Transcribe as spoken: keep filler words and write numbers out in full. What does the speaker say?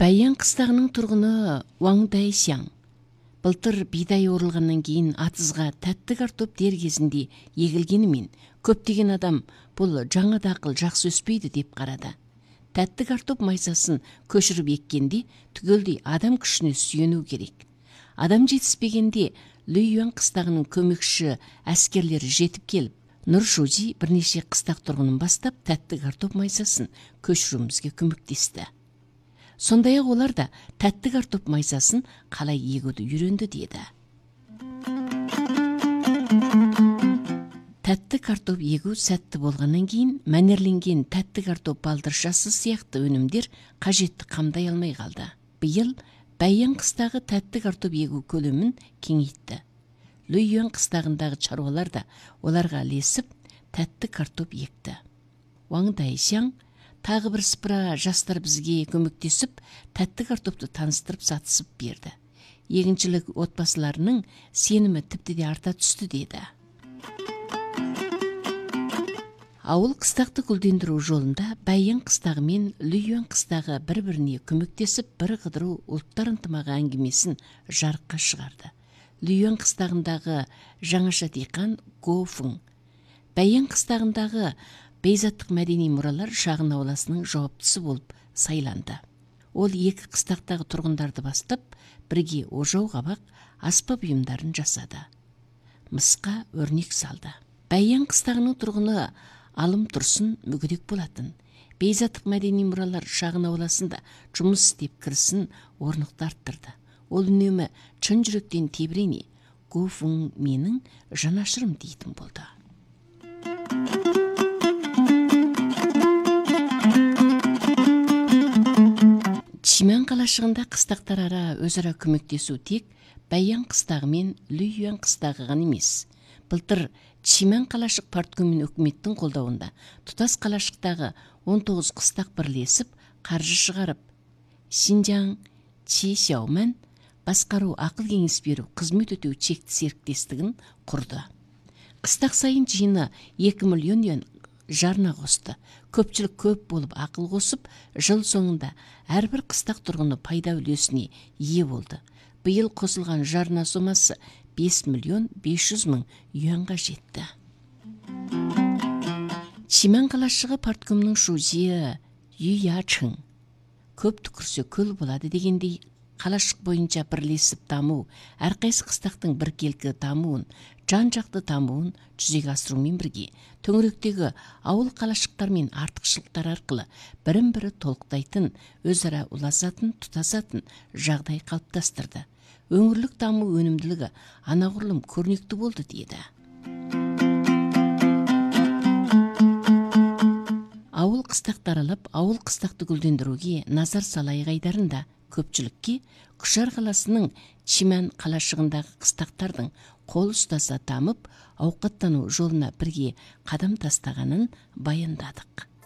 Бәйян қыстағының тұрғыны Ваң Дайсяң. Былтыр бидай орылғаннан кейін атызға тәтті картоп дер кезінде егілгенімен, көптеген адам бұл жаңа дақыл жақсы өспейді деп қарады. Тәтті картоп майсасын көшіріп еккенде түгелдей адам күшіне сүйену керек. Адам жетіспегенде Люйюан қыстағының көмекші әскерлері жетіп келіп, Нұржузи бірнеше қыстақ тұрғынын бастап тәтті картоп майсасын көшіруімізге көмектесті. Сондай-ақ олар да тәтті картоп майсасын қалай егуді үйренді деді. Тәтті картоп егу сәтті болғаннан кейін мәнерленген тәтті картоп балдыршасы сияқты өнімдер қажетті қамдай алмай қалды. Биыл Бәйян қыстағы тәтті картоп егу көлемін кеңейтті. Люйюан қыстағындағы шаруалар да оларға ілесіп тәтті картоп екті. Ваң Дайсяң тағы бір сыпыра жастар бізге көмектесіп, тәтті картопты таныстырып сатысып берді. Егіншілік отбасыларының сенімі тіпті де арта түсті деді. Ауыл қыстақты гүлдендіру жолында Бәйян қыстағы мен Люйюан қыстағы бір-біріне көмектесіп, бір қыдыру ұлттар ынтымағы әңгімесін жарыққа шығарды. Люйюан қыстағындағы жаңаша диқан Го Фың, Бәйян қыстағындағы бейзаттық мәдени мұралар шағын ауласының жауаптысы болып сайланды. Ол екі қыстақтағы тұрғындарды бастап, бірге ожау қабақ, аспап бұйымдарын жасады. Мысқа өрнек салды. Бәйян қыстағының тұрғыны Алым Тұрсын мүгедек болатын. Бейзаттық мәдени мұралар шағын ауласында жұмыс істеп кірісін орнықты арттырды. Ол үнемі шын жүректен тебірене, Го Фың менің жанашырым дейтін болды. Чимэн қалашығында қыстақтар ара өзара көмектесу тек Бәйян қыстағы мен Люйюан қыстағы ғана емес. Былтыр Чимэн қалашық парткомин өкіметтің қолдауында тұтас қалашықтағы он тоғыз қыстақ бірлесіп, қаржы шығарып, Синжаң Чи Сяомэн басқару ақыл кеңес беру қызмет өтеу чекті серіктестігін құрды. Қыстақ сайын жиыны екі миллион юан жарна қосты. Көпшілік көп болып ақыл қосып, жыл соңында әрбір қыстақ тұрғыны пайда үлесіне ие болды. Биыл қосылған жарна сомасы бес миллион бес жүз мың юанға жетті. Чимэн қалашығы парткомның шузиі Юя Чың. Көп түкірсе көл болады дегендей, қалашық бойынша бірлесіп даму, әрқайсы қыстақтың біркелкі дамуын, жан-жақты дамуын жүзеге асырумен бірге, төңіректегі ауыл қалашықтар мен артықшылықтар арқылы бірін-бірі толықтайтын, өзара ұласатын, тұтасатын жағдай қалыптастырды. Өңірлік даму өнімділігі анағұрлым көрнекті болды деді. Ауыл қыстақты аралап, ауыл қыстақты гүлдендіруге назар салайық айдарында көпшілікке Күшар қаласының Чимэн қалашығындағы қыстақтардың қол ұстаса дамып, ауқаттану жолына бірге қадам тастағанын баяндадық.